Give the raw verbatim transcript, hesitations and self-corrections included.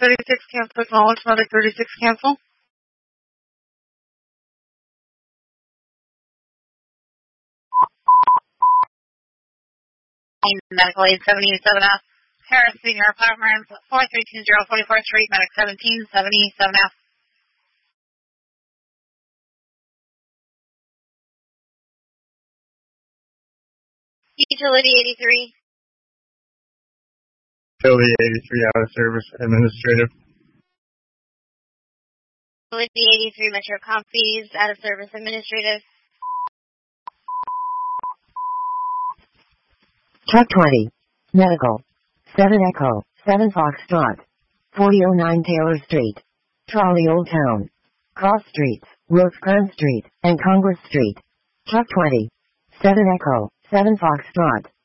thirty-six cancel, acknowledge Medic thirty-six cancel. Medical aid seventy-seven F, Harris Senior Apartments, four three two zero forty-fourth Street, Medic seventeen seventy-seven F. Utility eighty-three. Utility eighty-three out of service, administrative. Utility eighty-three Metro copies, out of service, administrative. Truck twenty. Medical. seven Echo, seven Foxtrot. forty oh nine Taylor Street. Trolley Old Town. Cross Streets, Rosecrans Street, and Congress Street. Truck twenty. seven Echo, seven Foxtrot.